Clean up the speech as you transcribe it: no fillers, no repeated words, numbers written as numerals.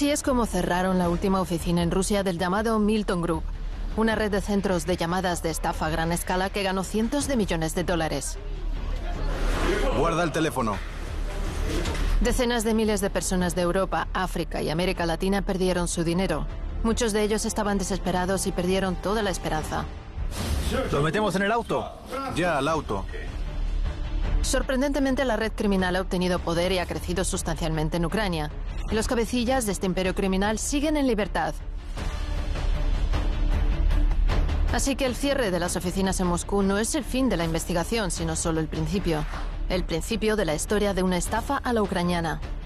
Así es como cerraron la última oficina en Rusia del llamado Milton Group, una red de centros de llamadas de estafa a gran escala que ganó cientos de millones de dólares. Guarda el teléfono. Decenas de miles de personas de Europa, África y América Latina perdieron su dinero. Muchos de ellos estaban desesperados y perdieron toda la esperanza. ¿Lo metemos en el auto? Ya, al auto. Sorprendentemente, la red criminal ha obtenido poder y ha crecido sustancialmente en Ucrania. Y los cabecillas de este imperio criminal siguen en libertad. Así que el cierre de las oficinas en Moscú no es el fin de la investigación, sino solo el principio. El principio de la historia de una estafa a la ucraniana.